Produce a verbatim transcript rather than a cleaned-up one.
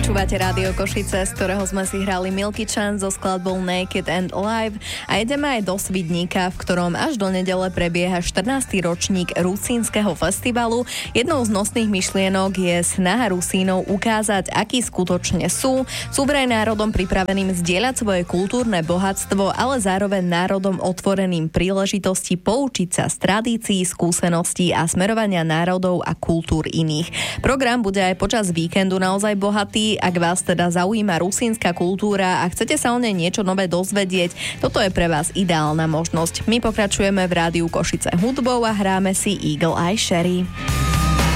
Počúvate Rádio Košice, z ktorého sme si hrali Milky Chance so skladbou Naked and Alive a ideme aj do Svidníka, v ktorom až do nedele prebieha štrnásty ročník Rusínskeho festivalu. Jednou z nosných myšlienok je snaha Rusínov ukázať, akí skutočne sú. Sú vraj národom pripraveným zdieľať svoje kultúrne bohatstvo, ale zároveň národom otvoreným príležitosti poučiť sa z tradícií, skúseností a smerovania národov a kultúr iných. Program bude aj počas víkendu naozaj bohatý. Ak vás teda zaujíma rusínska kultúra a chcete sa o nej niečo nové dozvedieť, toto je pre vás ideálna možnosť. My pokračujeme v Rádiu Košice hudbou a hráme si Eagle Eye Cherry.